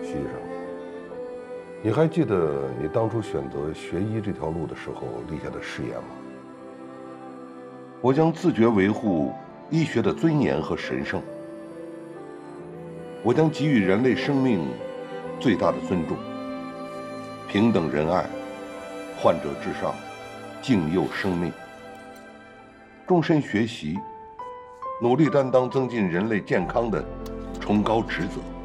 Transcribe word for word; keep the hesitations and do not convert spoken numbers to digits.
膝上。你还记得你当初选择学医这条路的时候立下的誓言吗？我将自觉维护医学的尊严和神圣，我将给予人类生命最大的尊重，平等仁爱，患者至上，敬佑生命，终身学习，努力担当增进人类健康的崇高职责。